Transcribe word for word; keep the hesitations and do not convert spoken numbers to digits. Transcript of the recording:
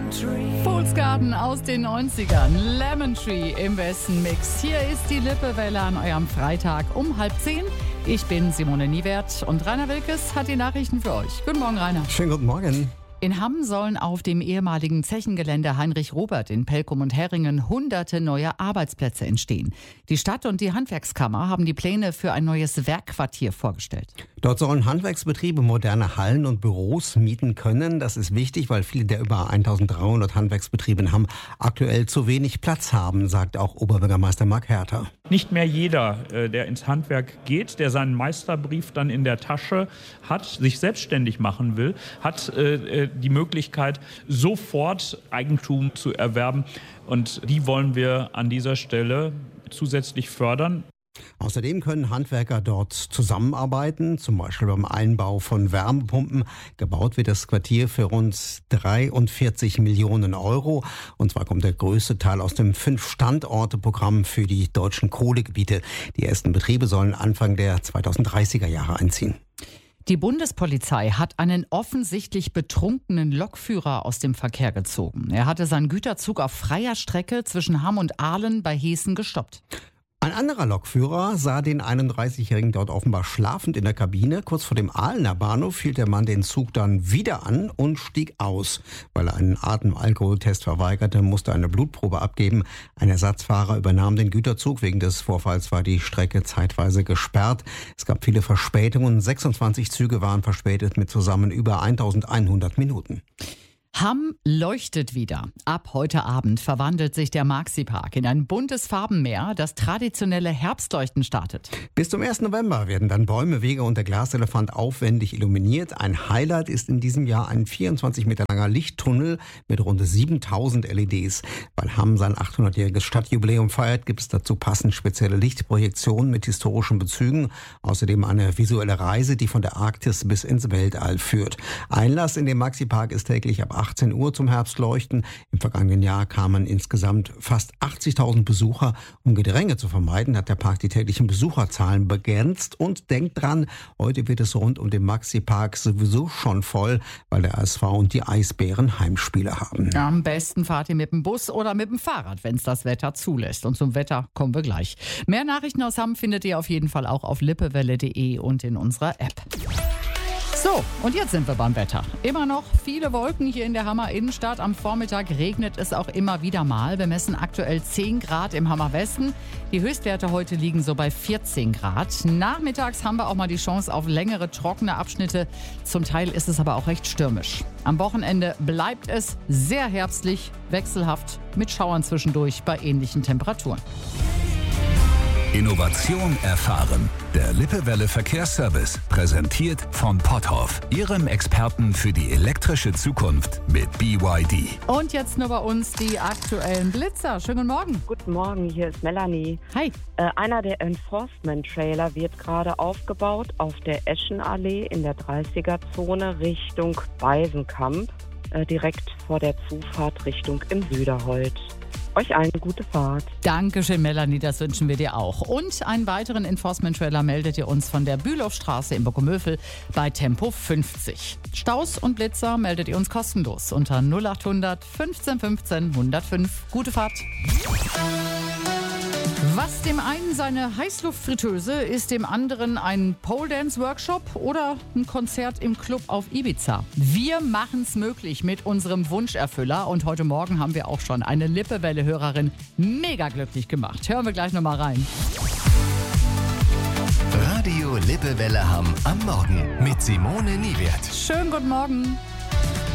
Fool's Garden aus den neunzigern. Lemon Tree im besten Mix. Hier ist die Lippewelle an eurem Freitag um halb zehn. Ich bin Simone Niewert und Rainer Wilkes hat die Nachrichten für euch. Guten Morgen, Rainer. Schönen guten Morgen. In Hamm sollen auf dem ehemaligen Zechengelände Heinrich Robert in Pelkum und Herringen hunderte neue Arbeitsplätze entstehen. Die Stadt und die Handwerkskammer haben die Pläne für ein neues Werkquartier vorgestellt. Dort sollen Handwerksbetriebe moderne Hallen und Büros mieten können. Das ist wichtig, weil viele der über eintausenddreihundert Handwerksbetriebe in Hamm aktuell zu wenig Platz haben, sagt auch Oberbürgermeister Marc Herter. Nicht mehr jeder, der ins Handwerk geht, der seinen Meisterbrief dann in der Tasche hat, sich selbstständig machen will, hat äh, die Möglichkeit, sofort Eigentum zu erwerben. Und die wollen wir an dieser Stelle zusätzlich fördern. Außerdem können Handwerker dort zusammenarbeiten, zum Beispiel beim Einbau von Wärmepumpen. Gebaut wird das Quartier für rund dreiundvierzig Millionen Euro. Und zwar kommt der größte Teil aus dem Fünf-Standorte-Programm für die deutschen Kohlegebiete. Die ersten Betriebe sollen Anfang der zweitausenddreißiger Jahre einziehen. Die Bundespolizei hat einen offensichtlich betrunkenen Lokführer aus dem Verkehr gezogen. Er hatte seinen Güterzug auf freier Strecke zwischen Hamm und Aalen bei Heßen gestoppt. Ein anderer Lokführer sah den einunddreißigjährigen dort offenbar schlafend in der Kabine. Kurz vor dem Aalener Bahnhof hielt der Mann den Zug dann wieder an und stieg aus. Weil er einen Atemalkoholtest verweigerte, musste eine Blutprobe abgeben. Ein Ersatzfahrer übernahm den Güterzug. Wegen des Vorfalls war die Strecke zeitweise gesperrt. Es gab viele Verspätungen. sechsundzwanzig Züge waren verspätet mit zusammen über eintausendeinhundert Minuten. Hamm leuchtet wieder. Ab heute Abend verwandelt sich der Maxi-Park in ein buntes Farbenmeer, das traditionelle Herbstleuchten startet. Bis zum ersten November werden dann Bäume, Wege und der Glaselefant aufwendig illuminiert. Ein Highlight ist in diesem Jahr ein vierundzwanzig Meter langer Lichttunnel mit rund siebentausend L E Ds. Weil Hamm sein achthundertjähriges Stadtjubiläum feiert, gibt es dazu passend spezielle Lichtprojektionen mit historischen Bezügen. Außerdem eine visuelle Reise, die von der Arktis bis ins Weltall führt. Einlass in den Maxi-Park ist täglich ab achtzehn Uhr zum Herbstleuchten. Im vergangenen Jahr kamen insgesamt fast achtzigtausend Besucher. Um Gedränge zu vermeiden, hat der Park die täglichen Besucherzahlen begrenzt. Und denkt dran, heute wird es rund um den Maxi-Park sowieso schon voll, weil der A S V und die Eisbären Heimspiele haben. Ja, am besten fahrt ihr mit dem Bus oder mit dem Fahrrad, wenn es das Wetter zulässt. Und zum Wetter kommen wir gleich. Mehr Nachrichten aus Hamm findet ihr auf jeden Fall auch auf lippewelle punkt de und in unserer App. So, und jetzt sind wir beim Wetter. Immer noch viele Wolken hier in der Hammer Innenstadt. Am Vormittag regnet es auch immer wieder mal. Wir messen aktuell zehn Grad im Hammer Westen. Die Höchstwerte heute liegen so bei vierzehn Grad. Nachmittags haben wir auch mal die Chance auf längere, trockene Abschnitte. Zum Teil ist es aber auch recht stürmisch. Am Wochenende bleibt es sehr herbstlich, wechselhaft, mit Schauern zwischendurch bei ähnlichen Temperaturen. Innovation erfahren. Der Lippewelle Verkehrsservice, präsentiert von Potthoff, Ihrem Experten für die elektrische Zukunft mit B Y D. Und jetzt nur bei uns die aktuellen Blitzer. Schönen guten Morgen. Guten Morgen, hier ist Melanie. Hi. Äh, einer der Enforcement-Trailer wird gerade aufgebaut auf der Eschenallee in der dreißiger-Zone Richtung Beisenkamp, äh, direkt vor der Zufahrt Richtung im Süderhold. Euch eine gute Fahrt. Dankeschön, Melanie, das wünschen wir dir auch. Und einen weiteren Enforcement-Trailer meldet ihr uns von der Bülowstraße in Bockumövel bei Tempo fünfzig. Staus und Blitzer meldet ihr uns kostenlos unter null achthundert fünfzehn fünfzehn hundertfünf. Gute Fahrt. Was dem einen seine Heißluftfritteuse ist, dem anderen ein Pole-Dance-Workshop oder ein Konzert im Club auf Ibiza. Wir machen es möglich mit unserem Wunscherfüller und heute Morgen haben wir auch schon eine Lippewelle-Hörerin mega glücklich gemacht. Hören wir gleich nochmal rein. Radio Lippewelle Hamm am Morgen mit Simone Niewert. Schönen guten Morgen.